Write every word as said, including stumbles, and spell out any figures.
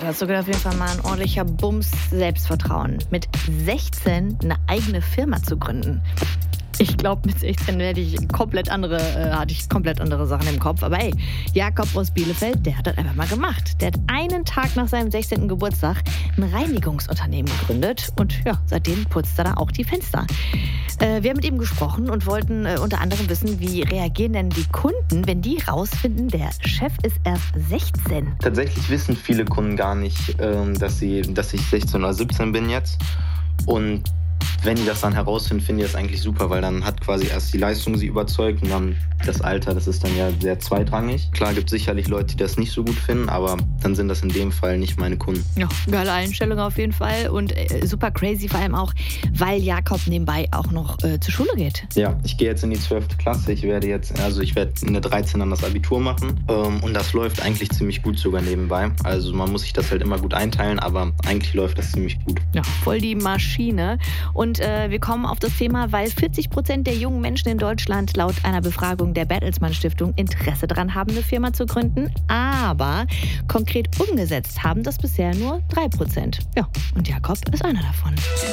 das sogar auf jeden Fall mal ein ordentlicher Bums Selbstvertrauen. Mit sechzehn eine eigene Firma zu gründen. Ich glaube, mit sechzehn hätte ich komplett andere, äh, hatte ich komplett andere Sachen im Kopf. Aber ey, Jakob aus Bielefeld, der hat das einfach mal gemacht. Der hat einen Tag nach seinem sechzehnten Geburtstag ein Reinigungsunternehmen gegründet. Und ja, seitdem putzt er da auch die Fenster. Äh, wir haben mit ihm gesprochen und wollten äh, unter anderem wissen, wie reagieren denn die Kunden, wenn die rausfinden, der Chef ist erst sechzehn. Tatsächlich wissen viele Kunden gar nicht, ähm, dass, sie, dass ich sechzehn oder siebzehn bin jetzt. Und wenn die das dann herausfinden, finden die das eigentlich super, weil dann hat quasi erst die Leistung sie überzeugt und dann das Alter, das ist dann ja sehr zweitrangig. Klar gibt es sicherlich Leute, die das nicht so gut finden, aber dann sind das in dem Fall nicht meine Kunden. Ja, geile Einstellung auf jeden Fall und äh, super crazy, vor allem auch, weil Jakob nebenbei auch noch äh, zur Schule geht. Ja, ich gehe jetzt in die zwölfte Klasse. Ich werde jetzt, also ich werde in der dreizehn dann das Abitur machen ähm, und das läuft eigentlich ziemlich gut sogar nebenbei. Also man muss sich das halt immer gut einteilen, aber eigentlich läuft das ziemlich gut. Ja, voll die Maschine. Und äh, wir kommen auf das Thema, weil vierzig Prozent der jungen Menschen in Deutschland laut einer Befragung der Bertelsmann Stiftung Interesse daran haben, eine Firma zu gründen. Aber konkret umgesetzt haben das bisher nur drei Prozent. Ja, und Jakob ist einer davon.